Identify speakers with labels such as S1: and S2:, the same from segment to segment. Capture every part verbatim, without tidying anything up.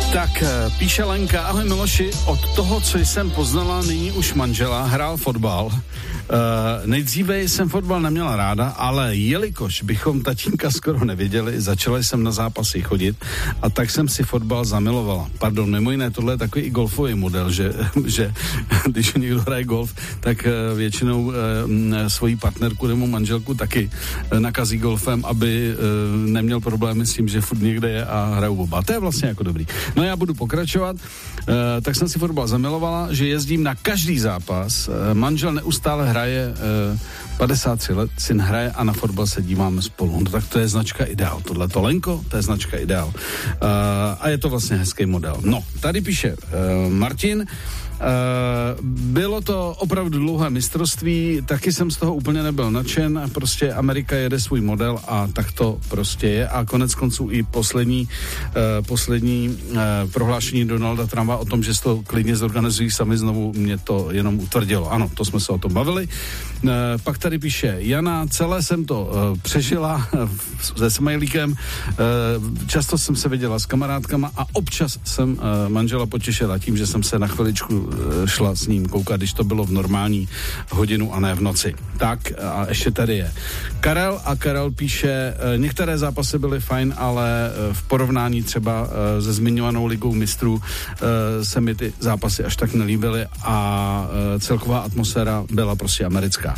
S1: Tak, píše Lenka, ahoj Miloši, od toho, co jsem poznala, nyní už manžela, hrál fotbal. Uh, nejdříve jsem fotbal neměla ráda, ale jelikož bychom tatínka skoro nevěděli, začala jsem na zápasy chodit a tak jsem si fotbal zamilovala. Pardon, mimo jiné, tohle je takový i golfový model, že, že když někdo hraje golf, tak uh, většinou uh, svoji partnerku nebo manželku taky uh, nakazí golfem, aby uh, neměl problémy s tím, že furt někde je a hrajou oba. To je vlastně jako dobrý. No já budu pokračovat, uh, tak jsem si fotbal zamilovala, že jezdím na každý zápas, uh, manžel neustále hraje, uh, padesát tři let, syn hraje a na fotbal se díváme spolu. No tak to je značka Ideál. Tohle to Lenko, to je značka Ideál. Uh, a je to vlastně hezký model. No, tady píše uh, Martin, Uh, bylo to opravdu dlouhé mistrovství, taky jsem z toho úplně nebyl nadšen, prostě Amerika jede svůj model a tak to prostě je a konec konců i poslední uh, poslední uh, prohlášení Donalda Trumpa o tom, že se to klidně zorganizují sami znovu, mě to jenom utvrdilo. Ano, to jsme se o tom bavili. Uh, pak tady píše Jana, celé jsem to uh, přežila se smajlíkem, uh, často jsem se viděla s kamarádkama a občas jsem uh, manžela potěšila tím, že jsem se na chviličku šla s ním koukat, když to bylo v normální hodinu a ne v noci. Tak a ještě tady je Karel a Karel píše, některé zápasy byly fajn, ale v porovnání třeba se zmiňovanou ligou mistrů se mi ty zápasy až tak nelíbily a celková atmosféra byla prostě americká.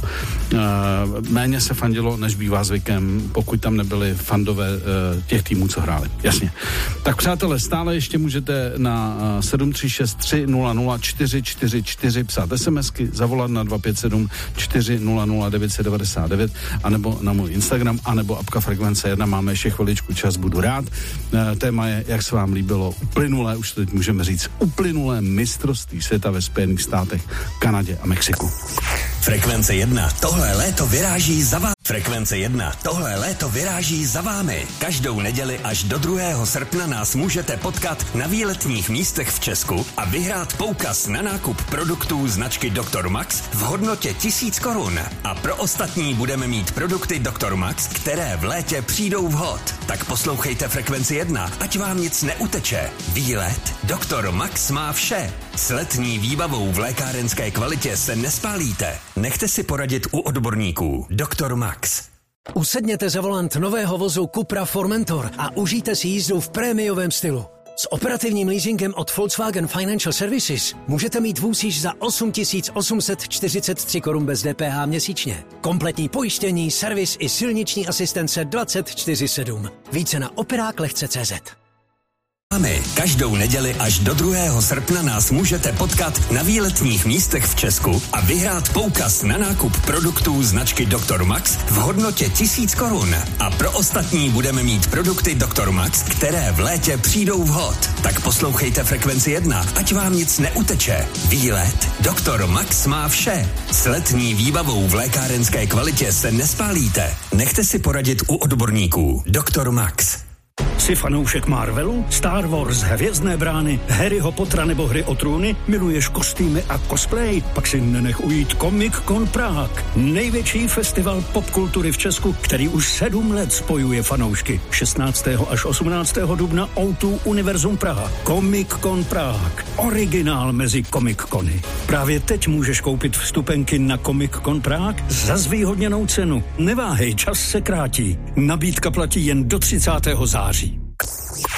S1: Méně se fandilo, než bývá zvykem, pokud tam nebyli fandové těch týmů, co hráli. Jasně. Tak přátelé, stále ještě můžete na sedm tři šest tři nula nula čtyři čtyři čtyři psát SMSky, zavolat na dva pět sedm čtyři nula nula devět set devadesát devět anebo na můj Instagram, anebo apka Frekvence jedna. Máme ještě chviličku čas, budu rád. E, téma je, jak se vám líbilo uplynulé, už to teď můžeme říct, uplynulé mistrovství světa ve Spojených státech, Kanadě a Mexiku.
S2: Frekvence jedna. Tohle léto vyráží za vámi. Frekvence jedna. Tohle léto vyráží za vámi. Každou neděli až do druhého srpna nás můžete potkat na výletních místech v Česku a vyhrát poukaz na nákup produktů značky doktor Max v hodnotě tisíc korun. A pro ostatní budeme mít produkty doktor Max, které v létě přijdou vhod. Tak poslouchejte Frekvenci jedna, ať vám nic neuteče. Výlet doktor Max má vše. S letní výbavou v lékárenské kvalitě se nespálíte. Nechte si poradit u odborníků. doktor Max.
S3: Usedněte za volant nového vozu Cupra Formentor a užijte si jízdu v prémiovém stylu. S operativním leasingem od Volkswagen Financial Services můžete mít vůz již za osm tisíc osm set čtyřicet tři korun bez D P H měsíčně. Kompletní pojištění, servis i silniční asistence dvacet čtyři sedm. Více na operák lehce tečka cé zet.
S2: Každou neděli až do druhého srpna nás můžete potkat na výletních místech v Česku a vyhrát poukaz na nákup produktů značky doktor Max v hodnotě tisíc korun. A pro ostatní budeme mít produkty doktor Max, které v létě přijdou vhod. Tak poslouchejte Frekvenci jedna, ať vám nic neuteče. Výlet doktor Max má vše. S letní výbavou v lékárenské kvalitě se nespálíte. Nechte si poradit u odborníků. doktor Max.
S4: Jsi fanoušek Marvelu, Star Wars, Hvězdné brány, Harryho Pottera nebo Hry o trůny? Miluješ kostýmy a cosplay? Pak si nenech ujít Comic Con Prague. Největší festival popkultury v Česku, který už sedm let spojuje fanoušky. šestnáctého až osmnáctého dubna ó dva Univerzum Praha. Comic Con Prague. Originál mezi Comic Cony. Právě teď můžeš koupit vstupenky na Comic Con Prague za zvýhodněnou cenu. Neváhej, čas se krátí. Nabídka platí jen do třicátého září.